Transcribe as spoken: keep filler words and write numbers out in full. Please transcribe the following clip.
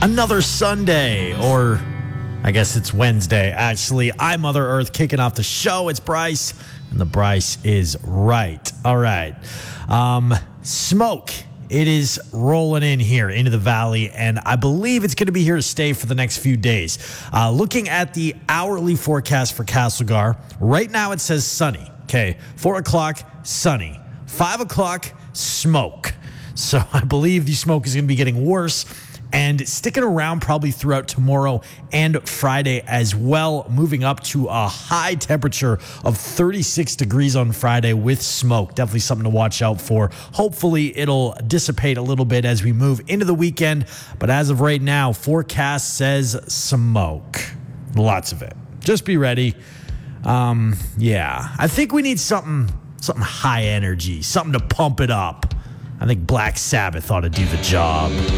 Another Sunday, or I guess it's Wednesday, actually. I'm Mother Earth kicking off the show. It's Bryce, and the Bryce is right. All right. Um, smoke. It is rolling in here into the valley, and I believe it's going to be here to stay for the next few days. Uh, looking at the hourly forecast for Castlegar, right now it says sunny. Okay, four o'clock, sunny. five o'clock, smoke. So I believe the smoke is going to be getting worse and sticking around probably throughout tomorrow and Friday as well, moving up to a high temperature of thirty-six degrees on Friday with smoke. Definitely something to watch out for. Hopefully it'll dissipate a little bit as we move into the weekend. But as of right now, forecast says smoke. Lots of it. Just be ready. Um, yeah, I think we need something, something high energy, something to pump it up. I think Black Sabbath ought to do the job.